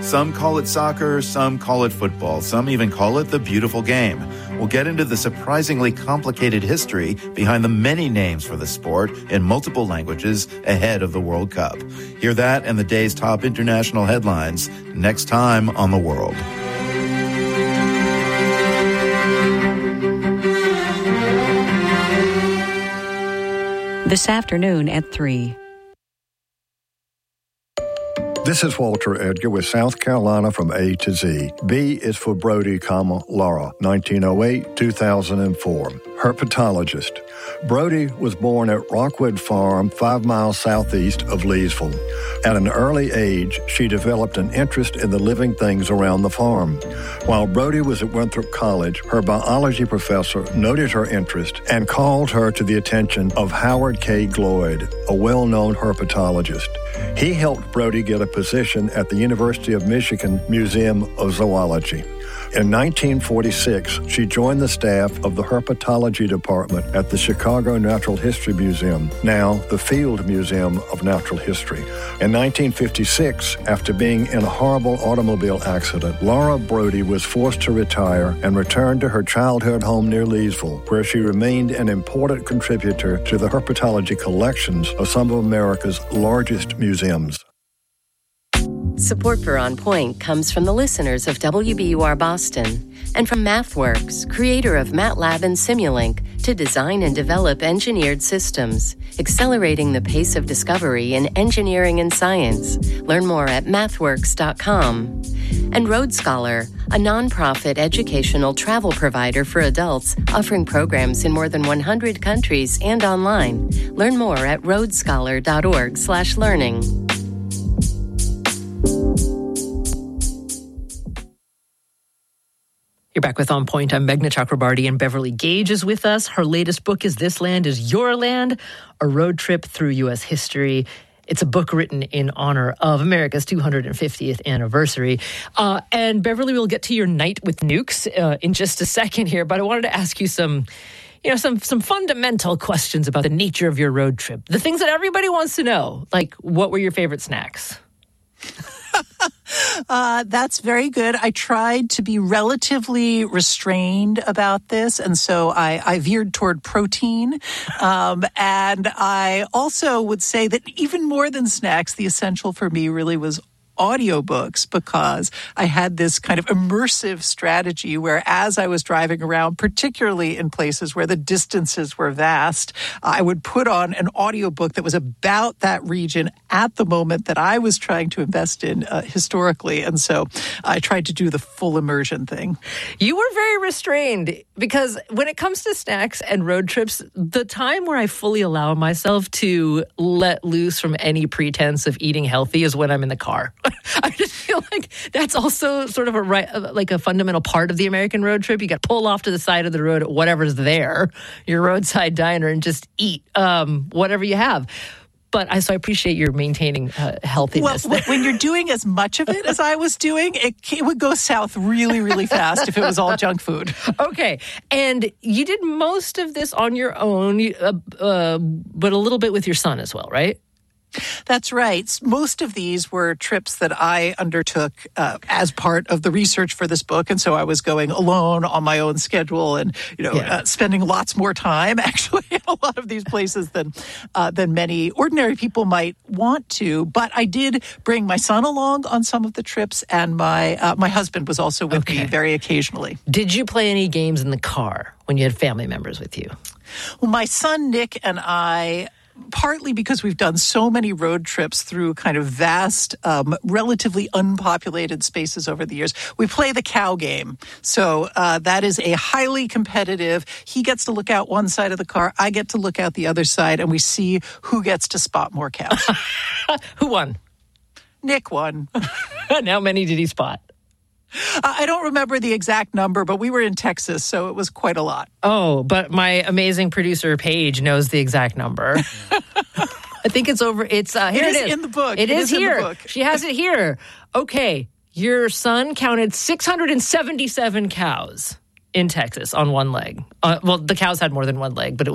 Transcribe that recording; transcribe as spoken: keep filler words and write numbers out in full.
Some call it soccer, some call it football, some even call it the beautiful game. We'll get into the surprisingly complicated history behind the many names for the sport in multiple languages ahead of the World Cup. Hear that and the day's top international headlines next time on The World. This afternoon at three. This is Walter Edgar with South Carolina from A to Z. B is for Brody, comma, Laura, nineteen oh eight to two thousand four. Herpetologist. Brody was born at Rockwood Farm, five miles southeast of Leesville. At an early age, she developed an interest in the living things around the farm. While Brody was at Winthrop College, her biology professor noted her interest and called her to the attention of Howard K. Gloyd, a well-known herpetologist. He helped Brody get a position at the University of Michigan Museum of Zoology. In nineteen forty-six, she joined the staff of the herpetology department at the Chicago Natural History Museum, now the Field Museum of Natural History. In nineteen fifty-six, after being in a horrible automobile accident, Laura Brody was forced to retire and returned to her childhood home near Leesville, where she remained an important contributor to the herpetology collections of some of America's largest museums. Support for On Point comes from the listeners of W B U R Boston and from MathWorks, creator of MATLAB and Simulink, to design and develop engineered systems, accelerating the pace of discovery in engineering and science. Learn more at mathworks dot com. And Road Scholar, a nonprofit educational travel provider for adults offering programs in more than one hundred countries and online. Learn more at road scholar dot org slash learning. You're back with On Point. I'm Meghna Chakrabarty, and Beverly Gage is with us. Her latest book is This Land is Your Land, a road trip through U S history. It's a book written in honor of America's two hundred fiftieth anniversary. Uh, and Beverly, we'll get to your night with nukes uh, in just a second here, but I wanted to ask you some, you know, some some fundamental questions about the nature of your road trip. The things that everybody wants to know, like what were your favorite snacks? Uh, that's very good. I tried to be relatively restrained about this, and so I, I veered toward protein. Um, and I also would say that even more than snacks, the essential for me really was audiobooks, because I had this kind of immersive strategy where as I was driving around, particularly in places where the distances were vast, I would put on an audiobook that was about that region at the moment that I was trying to invest in uh, historically. And so I tried to do the full immersion thing. You were very restrained, because when it comes to snacks and road trips, the time where I fully allow myself to let loose from any pretense of eating healthy is when I'm in the car. I just feel like that's also sort of a right, like a fundamental part of the American road trip. You got to pull off to the side of the road at whatever's there, your roadside diner, and just eat um, whatever you have. But I so I appreciate your maintaining uh, healthiness. Well, when you're doing as much of it as I was doing, it, it would go south really, really fast if it was all junk food. Okay. And you did most of this on your own, uh, uh, but a little bit with your son as well, right? That's right. Most of these were trips that I undertook uh, as part of the research for this book. And so I was going alone on my own schedule and, you know, yeah. uh, spending lots more time actually in a lot of these places than uh, than many ordinary people might want to. But I did bring my son along on some of the trips, and my uh, my husband was also with okay. me very occasionally. Did you play any games in the car when you had family members with you? Well, my son Nick and I, partly because we've done so many road trips through kind of vast, um, relatively unpopulated spaces over the years, we play the cow game. So uh, that is a highly competitive, he gets to look out one side of the car, I get to look out the other side, and we see who gets to spot more cows. Who won? Nick won. And how many did he spot? I don't remember the exact number, but we were in Texas, so it was quite a lot. Oh, but my amazing producer, Paige, knows the exact number. I think it's over. It's uh, here. It is, it is in the book. It, it is, is here. In the book. She has it here. Okay, your son counted six hundred seventy-seven cows in Texas on one leg. Uh, well, the cows had more than one leg, but it was